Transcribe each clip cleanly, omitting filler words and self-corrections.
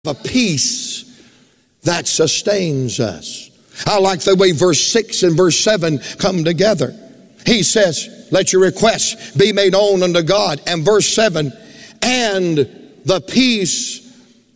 a peace that sustains us. I like the way verse 6 and verse 7 come together. He says, let your requests be made known unto God. And verse 7, and the peace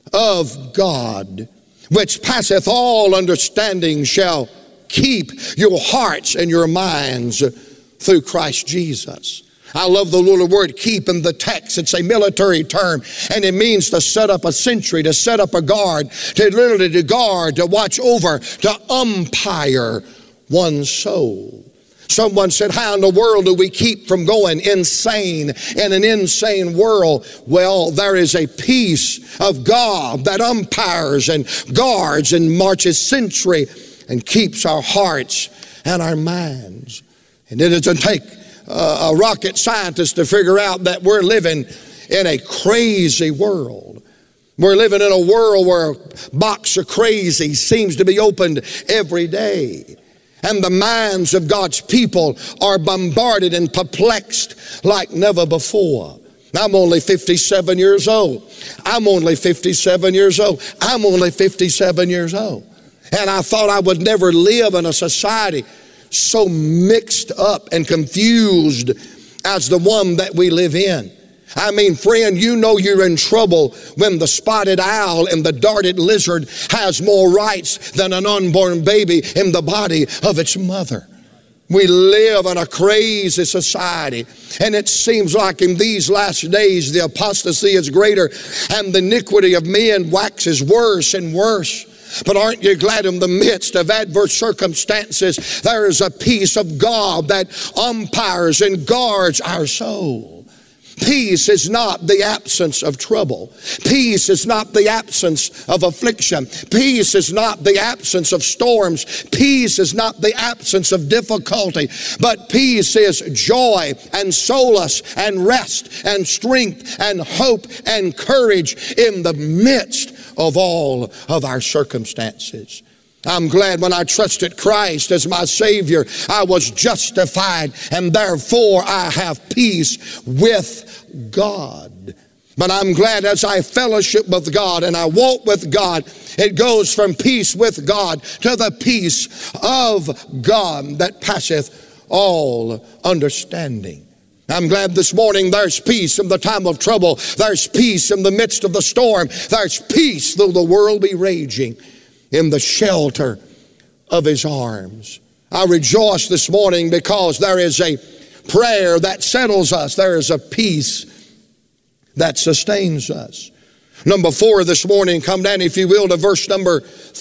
of God, which passeth all understanding, shall keep your hearts and your minds through Christ Jesus. I love the little word keep in the text. It's a military term, and it means to set up a sentry, to set up a guard, to literally to guard, to watch over, to umpire one's soul. Someone said, how in the world do we keep from going insane in an insane world? Well, there is a peace of God that umpires and guards and marches sentry and keeps our hearts and our minds. And it doesn't take a rocket scientist to figure out that we're living in a crazy world. We're living in a world where a box of crazy seems to be opened every day. And the minds of God's people are bombarded and perplexed like never before. I'm only 57 years old. I'm only 57 years old. I'm only 57 years old. And I thought I would never live in a society so mixed up and confused as the one that we live in. I mean, friend, you know you're in trouble when the spotted owl and the darted lizard has more rights than an unborn baby in the body of its mother. We live in a crazy society, and it seems like in these last days the apostasy is greater and the iniquity of men waxes worse and worse. But aren't you glad in the midst of adverse circumstances there is a peace of God that umpires and guards our soul? Peace is not the absence of trouble. Peace is not the absence of affliction. Peace is not the absence of storms. Peace is not the absence of difficulty. But peace is joy and solace and rest and strength and hope and courage in the midst of all of our circumstances. I'm glad when I trusted Christ as my Savior, I was justified, and therefore I have peace with God. But I'm glad as I fellowship with God and I walk with God, it goes from peace with God to the peace of God that passeth all understanding. I'm glad this morning there's peace in the time of trouble. There's peace in the midst of the storm. There's peace though the world be raging, in the shelter of His arms. I rejoice this morning because there is a prayer that settles us. There is a peace that sustains us. Number 4 this morning, come down if you will to verse number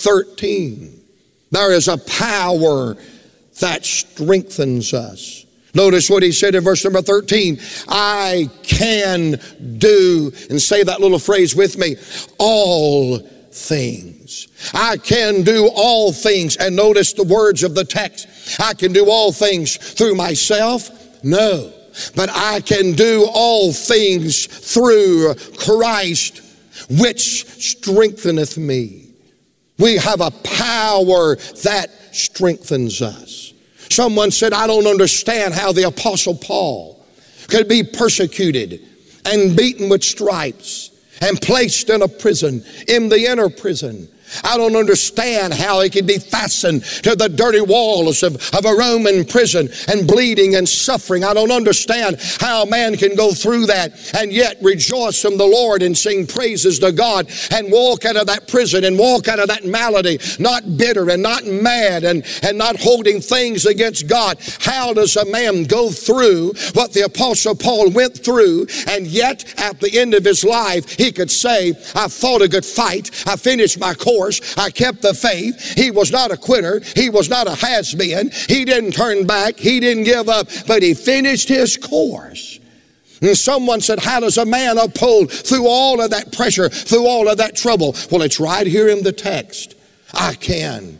13. There is a power that strengthens us. Notice what he said in verse number 13. I can do, and say that little phrase with me, all things. I can do all things. And notice the words of the text. I can do all things through myself? No. But I can do all things through Christ, which strengtheneth me. We have a power that strengthens us. Someone said, I don't understand how the Apostle Paul could be persecuted and beaten with stripes and placed in a prison, in the inner prison. I don't understand how he could be fastened to the dirty walls of a Roman prison and bleeding and suffering. I don't understand how a man can go through that and yet rejoice in the Lord and sing praises to God and walk out of that prison and walk out of that malady, not bitter and not mad and not holding things against God. How does a man go through what the Apostle Paul went through, and yet at the end of his life he could say, I fought a good fight, I finished my course, I kept the faith. He was not a quitter. He was not a has-been. He didn't turn back. He didn't give up, but he finished his course. And someone said, how does a man uphold through all of that pressure, through all of that trouble? Well, it's right here in the text. I can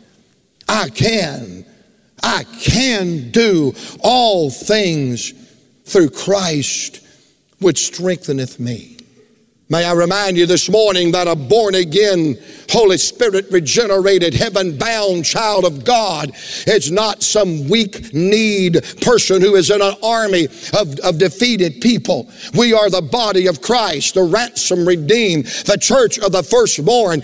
do all things through Christ which strengtheneth me. May I remind you this morning that a born-again, Holy Spirit regenerated, heaven-bound child of God is not some weak-kneed person who is in an army of defeated people. We are the body of Christ, the ransom redeemed, the church of the firstborn.